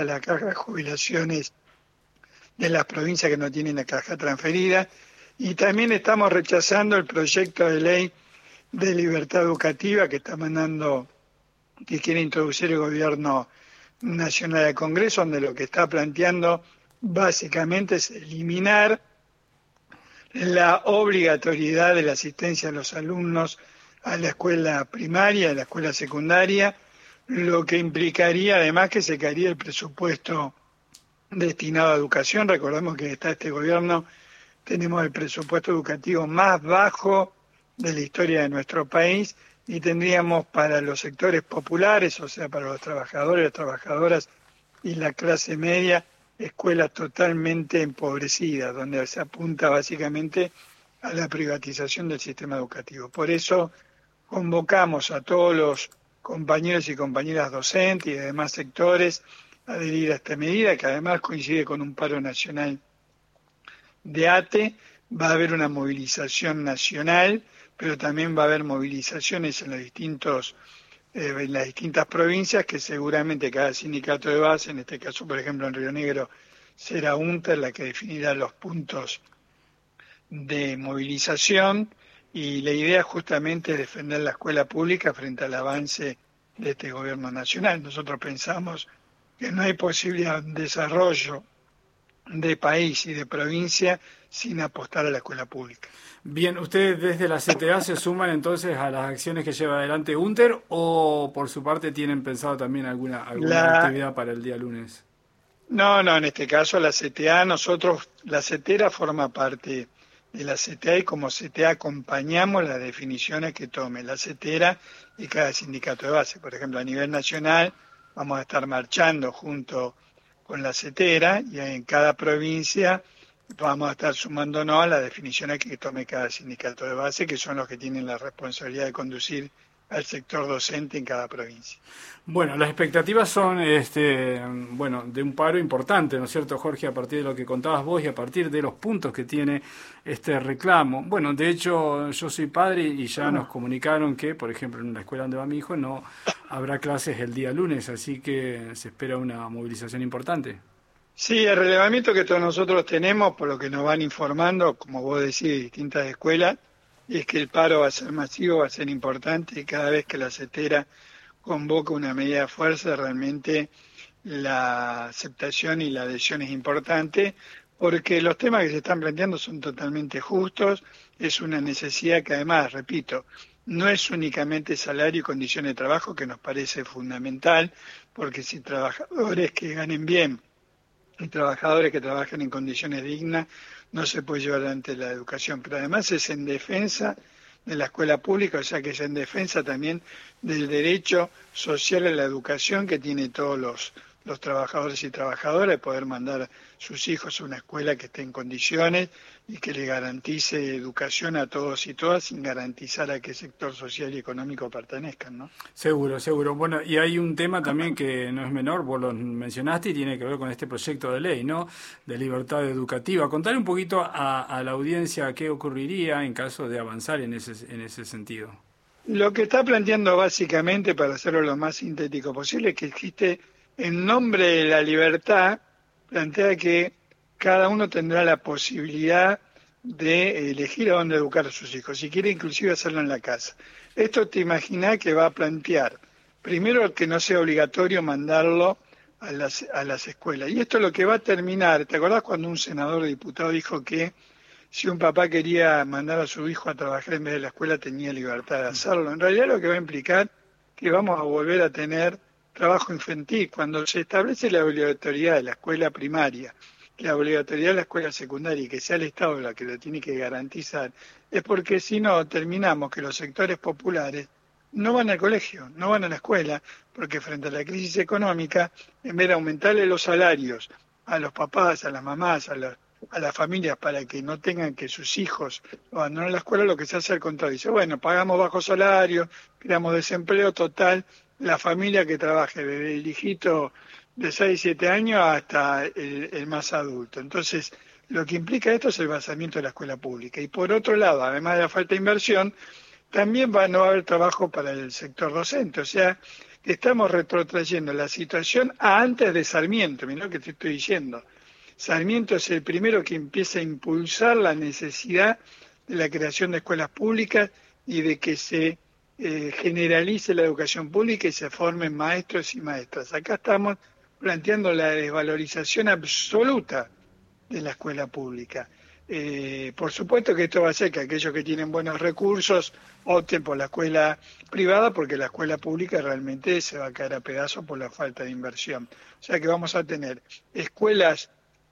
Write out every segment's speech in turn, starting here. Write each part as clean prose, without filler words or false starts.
la caja de jubilaciones de las provincias que no tienen la caja transferida, y también estamos rechazando el proyecto de ley de libertad educativa que está mandando, que quiere introducir el gobierno nacional al Congreso, donde lo que está planteando básicamente es eliminar la obligatoriedad de la asistencia de los alumnos a la escuela primaria, a la escuela secundaria, lo que implicaría además que se caería el presupuesto destinado a educación. Recordemos que está este gobierno, tenemos el presupuesto educativo más bajo de la historia de nuestro país, y tendríamos para los sectores populares, o sea, para los trabajadores, las trabajadoras y la clase media, escuelas totalmente empobrecidas, donde se apunta básicamente a la privatización del sistema educativo. Por eso convocamos a todos los compañeros y compañeras docentes y de demás sectores a adherir a esta medida, que además coincide con un paro nacional de ATE. Va a haber una movilización nacional, pero también va a haber movilizaciones en las distintas provincias, que seguramente cada sindicato de base, en este caso por ejemplo en Río Negro será UNTER la que definirá los puntos de movilización, y la idea justamente es defender la escuela pública frente al avance de este gobierno nacional. Nosotros pensamos que no hay posibilidad de desarrollo de país y de provincia sin apostar a la escuela pública. Bien, ¿ustedes desde la CTA se suman entonces a las acciones que lleva adelante UNTER, o por su parte tienen pensado también alguna actividad para el día lunes? No, en este caso la CTA, la CETERA forma parte de la CTA, y como CTA acompañamos las definiciones que tome la CETERA y cada sindicato de base. Por ejemplo, a nivel nacional vamos a estar marchando junto con la CETERA, y en cada provincia vamos a estar sumándonos a las definiciones que tome cada sindicato de base, que son los que tienen la responsabilidad de conducir al sector docente en cada provincia. Bueno, las expectativas son de un paro importante, ¿no es cierto, Jorge? A partir de lo que contabas vos y a partir de los puntos que tiene este reclamo. Bueno, de hecho, yo soy padre y ya nos comunicaron que, por ejemplo, en la escuela donde va mi hijo no habrá clases el día lunes, así que se espera una movilización importante. Sí, el relevamiento que todos nosotros tenemos, por lo que nos van informando, como vos decís, de distintas escuelas, es que el paro va a ser masivo, va a ser importante, y cada vez que la CETERA convoca una medida de fuerza, realmente la aceptación y la adhesión es importante, porque los temas que se están planteando son totalmente justos. Es una necesidad que además, repito, no es únicamente salario y condiciones de trabajo, que nos parece fundamental, porque si trabajadores que ganen bien y trabajadores que trabajen en condiciones dignas, no se puede llevar adelante la educación. Pero además es en defensa de la escuela pública, o sea que es en defensa también del derecho social a la educación que tiene todos los trabajadores y trabajadoras, de poder mandar a sus hijos a una escuela que esté en condiciones y que le garantice educación a todos y todas, sin garantizar a qué sector social y económico pertenezcan, ¿no? Seguro, seguro. Bueno, y hay un tema también que no es menor, vos lo mencionaste, y tiene que ver con este proyecto de ley, ¿no?, de libertad educativa. Contarle un poquito a la audiencia qué ocurriría en caso de avanzar en ese sentido. Lo que está planteando básicamente, para hacerlo lo más sintético posible, es que existe, en nombre de la libertad, plantea que cada uno tendrá la posibilidad de elegir a dónde educar a sus hijos, si quiere inclusive hacerlo en la casa. Esto te imaginás que va a plantear, primero, que no sea obligatorio mandarlo a las escuelas. Y esto es lo que va a terminar. ¿Te acordás cuando un senador o diputado dijo que si un papá quería mandar a su hijo a trabajar en vez de la escuela tenía libertad de hacerlo? En realidad lo que va a implicar que vamos a volver a tener trabajo infantil. Cuando se establece la obligatoriedad de la escuela primaria, la obligatoriedad de la escuela secundaria, y que sea el Estado la que lo tiene que garantizar, es porque si no terminamos que los sectores populares no van al colegio, no van a la escuela, porque frente a la crisis económica, en vez de aumentarle los salarios a los papás, a las mamás, a las familias, para que no tengan que sus hijos abandonen la escuela, lo que se hace al contrario. Dice, bueno, pagamos bajo salario, creamos desempleo total, la familia que trabaje desde el hijito de 6, 7 años hasta el más adulto. Entonces, lo que implica esto es el basamiento de la escuela pública. Y por otro lado, además de la falta de inversión, también no va a haber trabajo para el sector docente. O sea, estamos retrotrayendo la situación a antes de Sarmiento. Mirá lo que te estoy diciendo. Sarmiento es el primero que empieza a impulsar la necesidad de la creación de escuelas públicas y de que se generalice la educación pública y se formen maestros y maestras. Acá estamos planteando la desvalorización absoluta de la escuela pública. Por supuesto que esto va a hacer que aquellos que tienen buenos recursos opten por la escuela privada, porque la escuela pública realmente se va a caer a pedazos por la falta de inversión. O sea que vamos a tener escuelas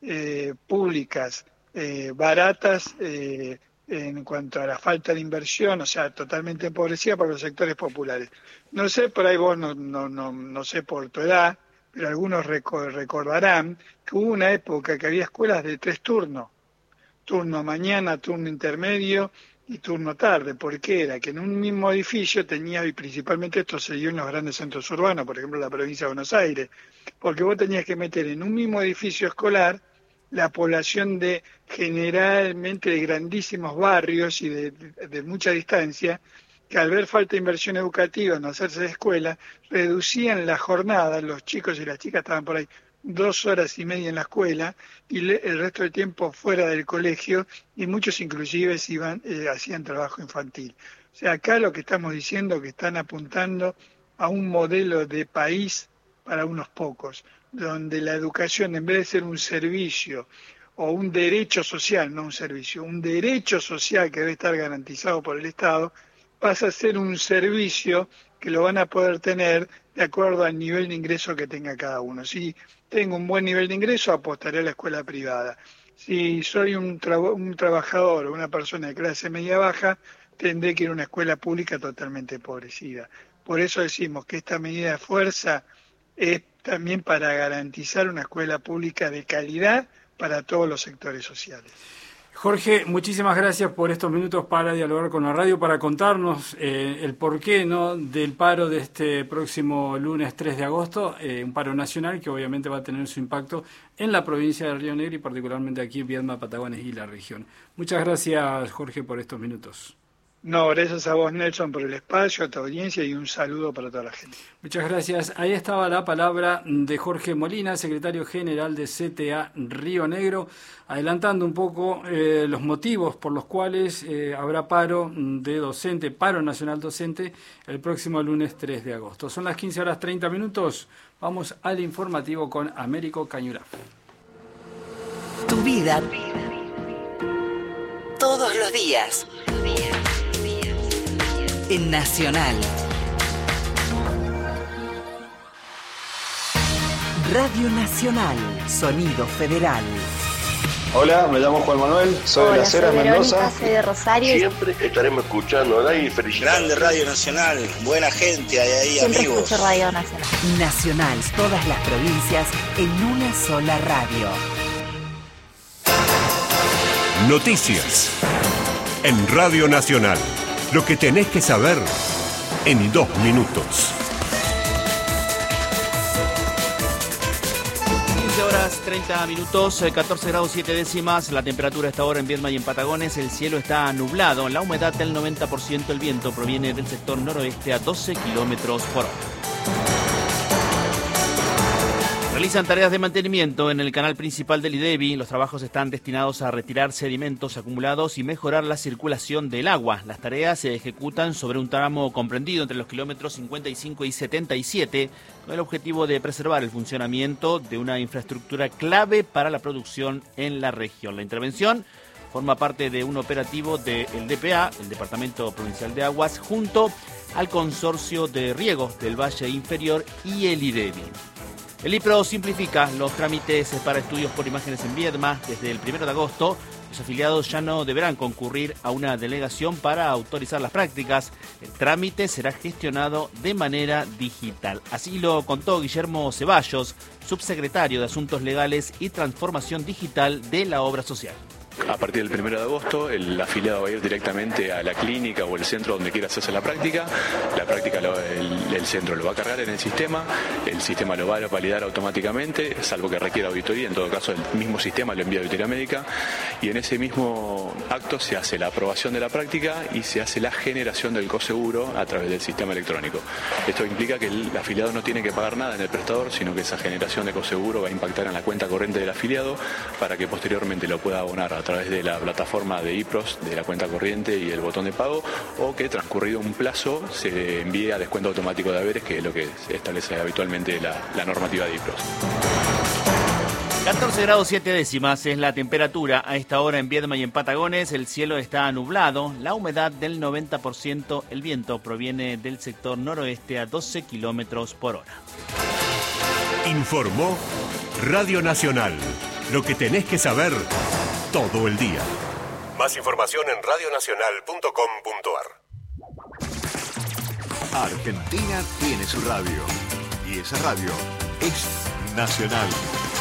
públicas baratas en cuanto a la falta de inversión, o sea, totalmente empobrecidas para los sectores populares. No sé, por ahí vos no sé por tu edad, pero algunos recordarán que hubo una época que había escuelas de 3 turnos, turno mañana, turno intermedio y turno tarde. ¿Por qué? Era que en un mismo edificio tenía, y principalmente esto se dio en los grandes centros urbanos, por ejemplo la provincia de Buenos Aires, porque vos tenías que meter en un mismo edificio escolar la población de generalmente de grandísimos barrios y de mucha distancia, que al ver falta de inversión educativa en hacerse de escuela, reducían la jornada, los chicos y las chicas estaban por ahí 2 horas y media en la escuela y el resto del tiempo fuera del colegio, y muchos inclusive hacían trabajo infantil. O sea, acá lo que estamos diciendo es que están apuntando a un modelo de país para unos pocos, donde la educación, en vez de ser un servicio o un derecho social, no un servicio, un derecho social que debe estar garantizado por el Estado, pasa a ser un servicio que lo van a poder tener de acuerdo al nivel de ingreso que tenga cada uno. Si tengo un buen nivel de ingreso, apostaré a la escuela privada. Si soy un trabajador o una persona de clase media baja, tendré que ir a una escuela pública totalmente empobrecida. Por eso decimos que esta medida de fuerza es también para garantizar una escuela pública de calidad para todos los sectores sociales. Jorge, muchísimas gracias por estos minutos para dialogar con la radio, para contarnos el porqué, ¿no?, del paro de este próximo lunes 3 de agosto, un paro nacional que obviamente va a tener su impacto en la provincia de Río Negro y particularmente aquí en Viedma, Patagones y la región. Muchas gracias, Jorge, por estos minutos. No, gracias a vos, Nelson, por el espacio, a tu audiencia, y un saludo para toda la gente. Muchas gracias. Ahí estaba la palabra de Jorge Molina, secretario general de CTA Río Negro, adelantando un poco los motivos por los cuales habrá paro de docente, paro nacional docente, el próximo lunes 3 de agosto. Son las 15:30. Vamos al informativo con Américo Cañuraf. Tu vida. Todos los días. En Nacional. Radio Nacional, Sonido Federal. Hola, me llamo Juan Manuel, soy de Las Heras, Mendoza. Soy de Rosario. Siempre estaremos escuchando, ¿verdad? Y felicidades. Grande Radio Nacional, buena gente, hay ahí Siempre amigos. Escucho Radio Nacional. Nacional, todas las provincias en una sola radio. Noticias. En Radio Nacional. Lo que tenés que saber en 2 minutos. 15:30, 14 grados 7 décimas, la temperatura a esta hora en Viedma y en Patagones, el cielo está nublado, la humedad del 90%, el viento proviene del sector noroeste a 12 kilómetros por hora. Realizan tareas de mantenimiento en el canal principal del IDEBI. Los trabajos están destinados a retirar sedimentos acumulados y mejorar la circulación del agua. Las tareas se ejecutan sobre un tramo comprendido entre los kilómetros 55 y 77, con el objetivo de preservar el funcionamiento de una infraestructura clave para la producción en la región. La intervención forma parte de un operativo del DPA, el Departamento Provincial de Aguas, junto al Consorcio de Riego del Valle Inferior y el IDEBI. El IPRO simplifica los trámites para estudios por imágenes en Viedma. Desde el 1 de agosto, los afiliados ya no deberán concurrir a una delegación para autorizar las prácticas. El trámite será gestionado de manera digital. Así lo contó Guillermo Ceballos, subsecretario de Asuntos Legales y Transformación Digital de la Obra Social. A partir del 1 de agosto, el afiliado va a ir directamente a la clínica o el centro donde quiera hacerse la práctica. La práctica el centro lo va a cargar en el sistema lo va a validar automáticamente, salvo que requiera auditoría. En todo caso, el mismo sistema lo envía a auditoría médica y en ese mismo acto se hace la aprobación de la práctica y se hace la generación del coseguro a través del sistema electrónico. Esto implica que el afiliado no tiene que pagar nada en el prestador, sino que esa generación de coseguro va a impactar en la cuenta corriente del afiliado para que posteriormente lo pueda abonar a través de la plataforma de IPROS, de la cuenta corriente y el botón de pago, o que transcurrido un plazo se envíe a descuento automático de haberes, que es lo que establece habitualmente la normativa de IPROS. 14 grados 7 décimas es la temperatura a esta hora en Viedma y en Patagones. El cielo está nublado, la humedad del 90%, el viento proviene del sector noroeste a 12 kilómetros por hora. Informó Radio Nacional. Lo que tenés que saber todo el día. Más información en radionacional.com.ar. Argentina tiene su radio. Y esa radio es Nacional.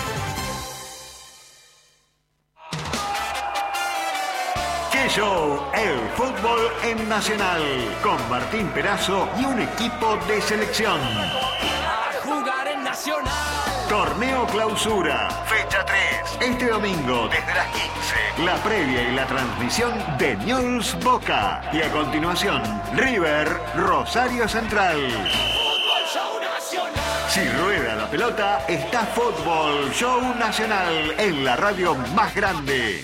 ¡Qué show! El fútbol en Nacional. Con Martín Perazo y un equipo de selección. A jugar en Nacional. Torneo Clausura, fecha 3. Este domingo, desde las 15. La previa y la transmisión de Newell's Boca. Y a continuación, River Rosario Central. Fútbol Show Nacional. Si rueda la pelota, está Fútbol Show Nacional en la radio más grande.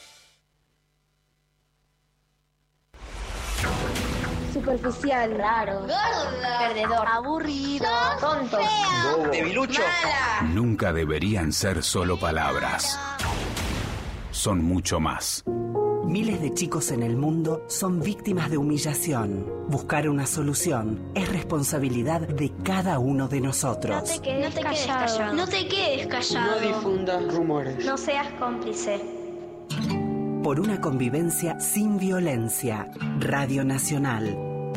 Superficial, raro, gordo, perdedor, aburrido, tonto, debilucho. Nunca deberían ser solo palabras. Son mucho más. Miles de chicos en el mundo son víctimas de humillación. Buscar una solución es responsabilidad de cada uno de nosotros. No te quedes callado. No te quedes callado. No difundas rumores. No seas cómplice. Por una convivencia sin violencia. Radio Nacional.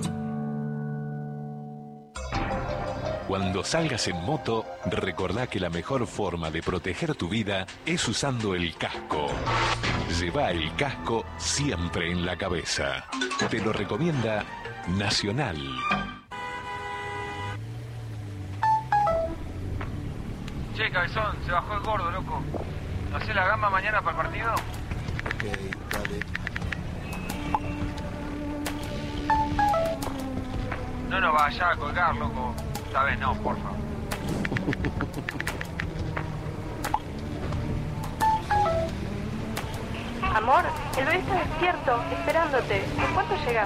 Cuando salgas en moto, recordá que la mejor forma de proteger tu vida es usando el casco. Lleva el casco siempre en la cabeza. Te lo recomienda Nacional. Che, cabezón, se bajó el gordo, loco. ¿No hacés la gamba mañana para el partido? Ok, dale. No vaya a colgar, loco. Esta vez no, porfa. Amor, el bebé está despierto, esperándote. ¿En cuánto llegas?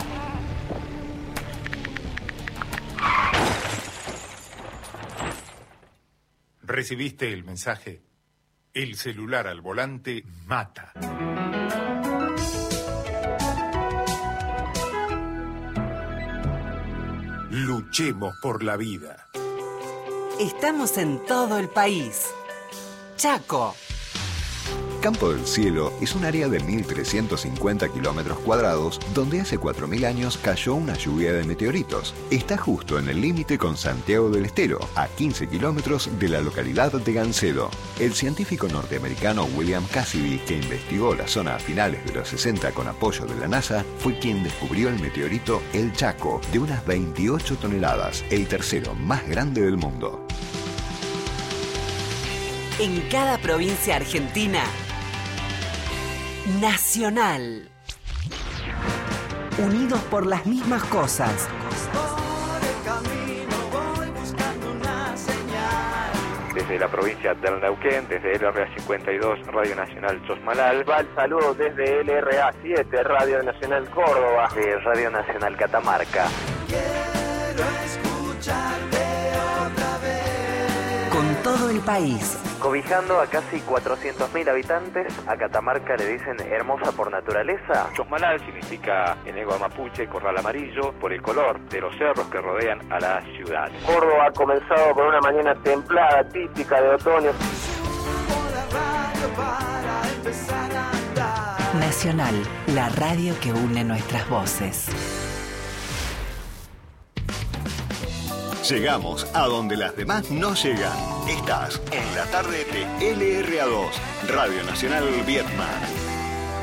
¿Recibiste el mensaje? El celular al volante mata. Luchemos por la vida. Estamos en todo el país. Chaco. Campo del Cielo es un área de 1.350 kilómetros cuadrados donde hace 4.000 años cayó una lluvia de meteoritos. Está justo en el límite con Santiago del Estero, a 15 kilómetros de la localidad de Gancedo. El científico norteamericano William Cassidy, que investigó la zona a finales de los 60 con apoyo de la NASA, fue quien descubrió el meteorito El Chaco, de unas 28 toneladas, el tercero más grande del mundo. En cada provincia argentina, Nacional. Unidos por las mismas cosas. Desde la provincia del Neuquén, desde LRA52 Radio Nacional Chosmalal, va el saludo desde LRA7 Radio Nacional Córdoba, de Radio Nacional Catamarca. Quiero escucharte otra vez. Con todo el país. Cobijando a casi 400.000 habitantes, a Catamarca le dicen hermosa por naturaleza. Chosmalal significa en lengua mapuche corral amarillo por el color de los cerros que rodean a la ciudad. Córdoba ha comenzado con una mañana templada, típica de otoño. Nacional, la radio que une nuestras voces. Llegamos a donde las demás no llegan. Estás en la tarde de LRA2, Radio Nacional Viedma.